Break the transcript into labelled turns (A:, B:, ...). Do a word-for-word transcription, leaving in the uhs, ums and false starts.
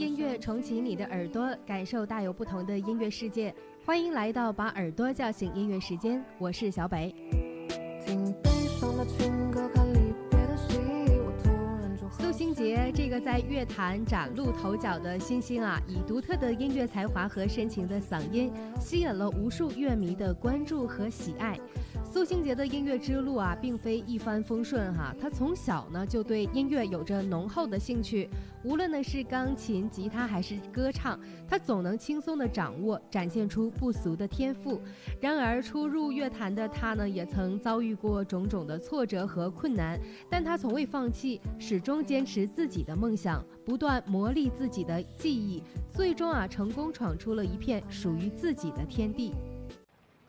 A: 音乐重启你的耳朵，感受大有不同的音乐世界。欢迎来到把耳朵叫醒音乐时间，我是小北。听悲伤的情歌，看离别的戏，我突然就苏星杰这个在乐坛崭露头角的新星啊，以独特的音乐才华和深情的嗓音，吸引了无数乐迷的关注和喜爱。苏星杰的音乐之路啊，并非一帆风顺哈。他从小呢就对音乐有着浓厚的兴趣，无论呢是钢琴、吉他还是歌唱，他总能轻松地掌握，展现出不俗的天赋。然而初入乐坛的他呢，也曾遭遇过种种的挫折和困难，但他从未放弃，始终坚持自己的梦想，不断磨砺自己的技艺，最终啊成功闯出了一片属于自己的天地。